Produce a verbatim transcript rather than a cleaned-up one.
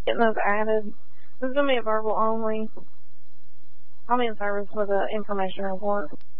getting those added. This is going to be a verbal only. I'll be in service with an information report.